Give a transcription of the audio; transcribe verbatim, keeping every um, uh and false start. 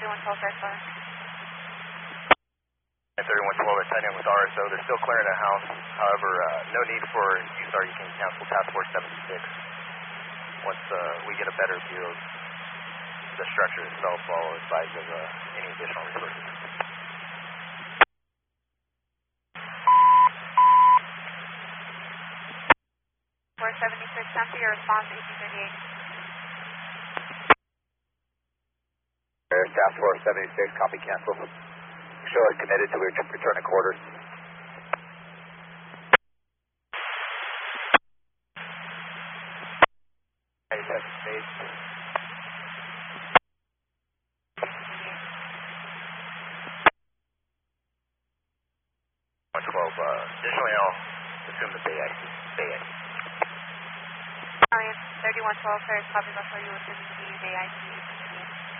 thirty-one twelve, first floor. thirty-one twelve is heading with R S O. They're still clearing the house. However, uh, no need for U S A R. You can cancel task force seventy-six once uh, we get a better view of the structure itself. I'll advise of uh, any additional resources. four seventy-six, cancel your response, eighteen thirty-eight. Task force seventy-six, copy cancel. Show is committed to return to quarters. eighty-seven space. one twelve, uh, additionally I'll assume the Bay I C. Bay I C. thirty-one twelve, first, copy before you assume the Bay I C.